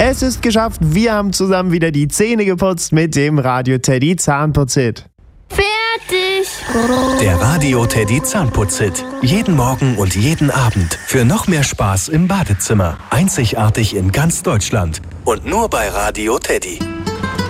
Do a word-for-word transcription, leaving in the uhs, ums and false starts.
Es ist geschafft, wir haben zusammen wieder die Zähne geputzt mit dem Radio Teddy Zahnputzhit. Fertig! Der Radio Teddy Zahnputzhit. Jeden Morgen und jeden Abend. Für noch mehr Spaß im Badezimmer. Einzigartig in ganz Deutschland. Und nur bei Radio Teddy.